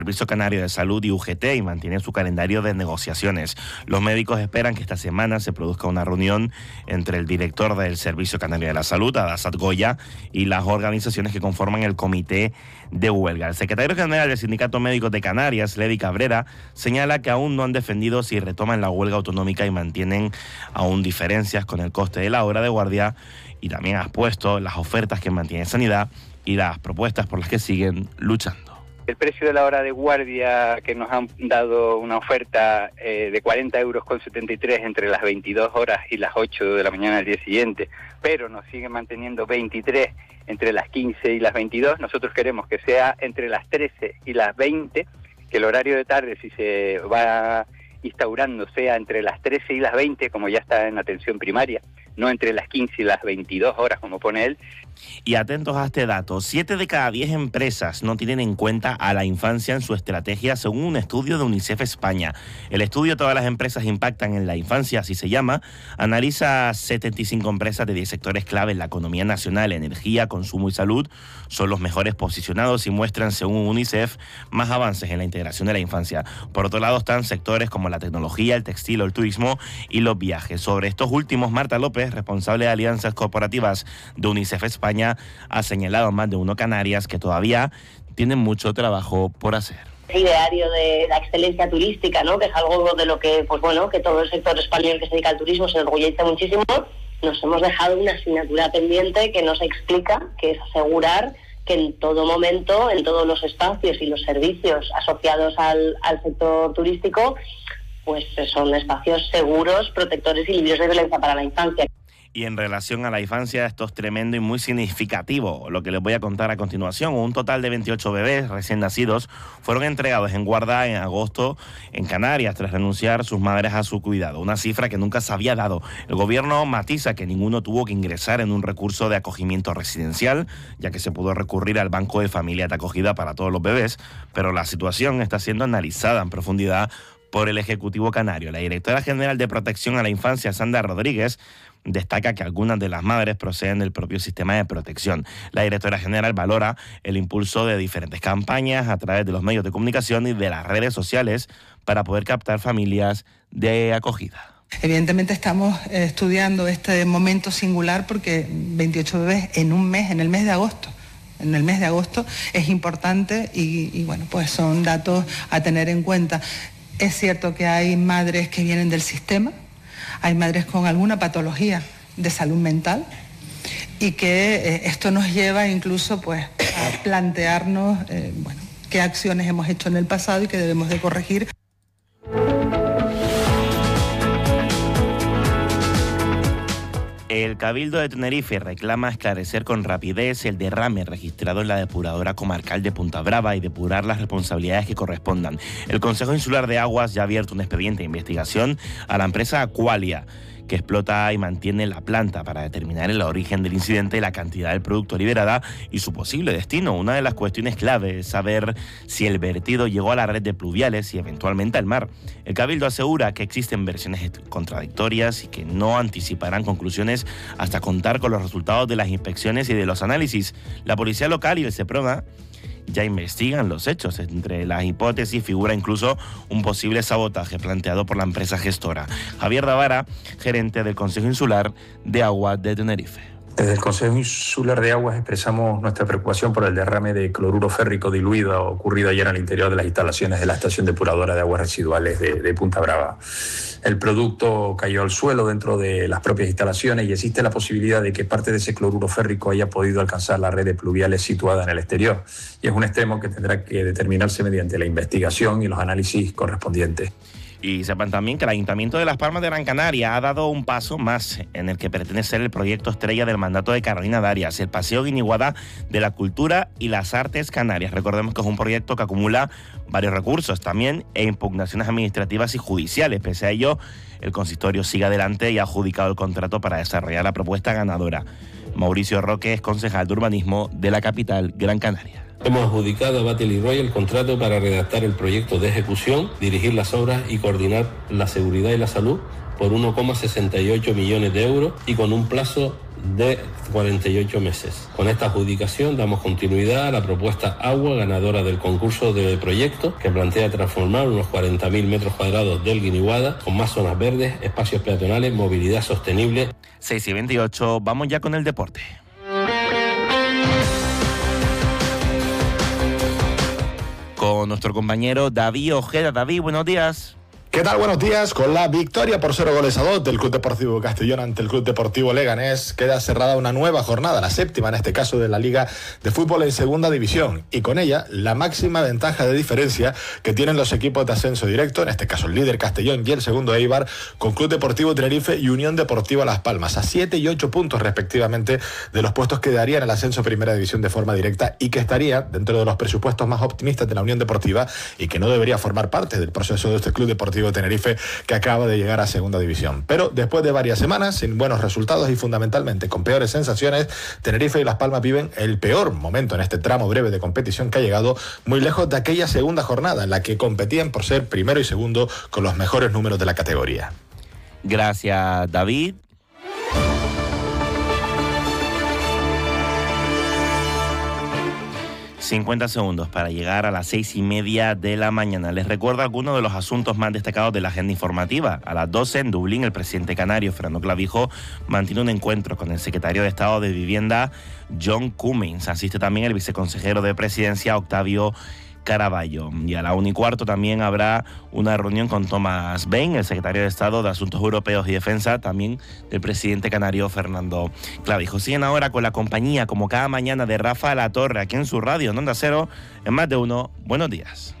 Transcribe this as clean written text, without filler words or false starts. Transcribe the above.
Servicio Canario de Salud y UGT y mantiene su calendario de negociaciones. Los médicos esperan que esta semana se produzca una reunión entre el director del Servicio Canario de la Salud, Adasat Goya, y las organizaciones que conforman el comité de huelga. El secretario general del Sindicato Médico de Canarias, Ledy Cabrera, señala que aún no han defendido si retoman la huelga autonómica y mantienen aún diferencias con el coste de la hora de guardia, y también ha expuesto las ofertas que mantiene Sanidad y las propuestas por las que siguen luchando. El precio de la hora de guardia, que nos han dado una oferta de 40,73 € entre las 22 horas y las 8 de la mañana del día siguiente, pero nos siguen manteniendo 23 entre las 15 y las 22. Nosotros queremos que sea entre las 13 y las 20, que el horario de tarde, si se va instaurando, sea entre las 13 y las 20, como ya está en atención primaria, no entre las 15 y las 22 horas, como pone él. Y atentos a este dato, 7 de cada 10 empresas no tienen en cuenta a la infancia en su estrategia, según un estudio de UNICEF España. El estudio Todas las empresas impactan en la infancia, así se llama, analiza 75 empresas de 10 sectores clave en la economía nacional: energía, consumo y salud. Son los mejores posicionados y muestran, según UNICEF, más avances en la integración de la infancia. Por otro lado están sectores como la tecnología, el textil o el turismo y los viajes. Sobre estos últimos, Marta López, responsable de alianzas corporativas de UNICEF España, ha señalado a Más de Uno Canarias que todavía tienen mucho trabajo por hacer. Ideario de la excelencia turística, ¿no?, que es algo de lo que, pues bueno, que todo el sector español que se dedica al turismo se enorgullece muchísimo. Nos hemos dejado una asignatura pendiente que nos explica, que es asegurar que en todo momento, en todos los espacios y los servicios asociados al sector turístico, pues son espacios seguros, protectores y libres de violencia para la infancia. Y en relación a la infancia, esto es tremendo y muy significativo. Lo que les voy a contar a continuación: un total de 28 bebés recién nacidos fueron entregados en guarda en agosto en Canarias tras renunciar sus madres a su cuidado. Una cifra que nunca se había dado. El gobierno matiza que ninguno tuvo que ingresar en un recurso de acogimiento residencial, ya que se pudo recurrir al Banco de Familias de Acogida para todos los bebés, pero la situación está siendo analizada en profundidad por el Ejecutivo Canario. La directora general de Protección a la Infancia, Sandra Rodríguez, destaca que algunas de las madres proceden del propio sistema de protección. La directora general valora el impulso de diferentes campañas a través de los medios de comunicación y de las redes sociales para poder captar familias de acogida. Evidentemente estamos estudiando este momento singular porque 28 bebés en un mes, en el mes de agosto. En el mes de agosto es importante y bueno, pues son datos a tener en cuenta. Es cierto que hay madres que vienen del sistema, hay madres con alguna patología de salud mental y que esto nos lleva incluso pues a plantearnos qué acciones hemos hecho en el pasado y que debemos de corregir. El Cabildo de Tenerife reclama esclarecer con rapidez el derrame registrado en la depuradora comarcal de Punta Brava y depurar las responsabilidades que correspondan. El Consejo Insular de Aguas ya ha abierto un expediente de investigación a la empresa Aqualia, que explota y mantiene la planta, para determinar el origen del incidente, la cantidad del producto liberada y su posible destino. Una de las cuestiones clave es saber si el vertido llegó a la red de pluviales y eventualmente al mar. El Cabildo asegura que existen versiones contradictorias y que no anticiparán conclusiones hasta contar con los resultados de las inspecciones y de los análisis. La policía local y el Seprona ya investigan los hechos. Entre las hipótesis figura incluso un posible sabotaje planteado por la empresa gestora. Javier Davara, gerente del Consejo Insular de Aguas de Tenerife. Desde el Consejo Insular de Aguas expresamos nuestra preocupación por el derrame de cloruro férrico diluido ocurrido ayer al interior de las instalaciones de la estación depuradora de aguas residuales de Punta Brava. El producto cayó al suelo dentro de las propias instalaciones y existe la posibilidad de que parte de ese cloruro férrico haya podido alcanzar la red de pluviales situada en el exterior. Y es un extremo que tendrá que determinarse mediante la investigación y los análisis correspondientes. Y sepan también que el Ayuntamiento de Las Palmas de Gran Canaria ha dado un paso más en el que pretende ser el proyecto estrella del mandato de Carolina Darias, el Paseo Guiniguada de la Cultura y las Artes Canarias. Recordemos que es un proyecto que acumula varios recursos también e impugnaciones administrativas y judiciales. Pese a ello, el consistorio sigue adelante y ha adjudicado el contrato para desarrollar la propuesta ganadora. Mauricio Roque es concejal de urbanismo de la capital Gran Canaria. Hemos adjudicado a Battle y Roy el contrato para redactar el proyecto de ejecución, dirigir las obras y coordinar la seguridad y la salud por 1,68 millones de euros y con un plazo de 48 meses. Con esta adjudicación damos continuidad a la propuesta Agua, ganadora del concurso de proyecto, que plantea transformar unos 40.000 metros cuadrados del Guiniguada con más zonas verdes, espacios peatonales, movilidad sostenible. 6:28, vamos ya con el deporte. Con nuestro compañero David Ojeda. David, buenos días. ¿Qué tal? Buenos días. Con la victoria por 0-2 del Club Deportivo Castellón ante el Club Deportivo Leganés, queda cerrada una nueva jornada, la séptima en este caso de la Liga de Fútbol en Segunda División, y con ella la máxima ventaja de diferencia que tienen los equipos de ascenso directo, en este caso el líder Castellón y el segundo Eibar, con Club Deportivo Tenerife y Unión Deportiva Las Palmas, a 7 y 8 puntos respectivamente de los puestos que darían el ascenso a Primera División de forma directa, y que estaría dentro de los presupuestos más optimistas de la Unión Deportiva, y que no debería formar parte del proceso de este Club Deportivo Tenerife, que acaba de llegar a Segunda División. Pero después de varias semanas sin buenos resultados y fundamentalmente con peores sensaciones, Tenerife y Las Palmas viven el peor momento en este tramo breve de competición, que ha llegado muy lejos de aquella segunda jornada en la que competían por ser primero y segundo con los mejores números de la categoría. Gracias, David. ...50 segundos para llegar a las 6:30 de la mañana. Les recuerdo algunos de los asuntos más destacados de la agenda informativa. A las 12 en Dublín, el presidente canario Fernando Clavijo mantiene un encuentro con el secretario de Estado de Vivienda John Cummings. Asiste también el viceconsejero de Presidencia Octavio Caraballo. Y a la 1:15 también habrá una reunión con Thomas Bain, el secretario de Estado de Asuntos Europeos y Defensa, también del presidente canario Fernando Clavijo. Siguen ahora con la compañía, como cada mañana, de Rafa La Torre, aquí en su radio, en Onda Cero, en Más de Uno. Buenos días.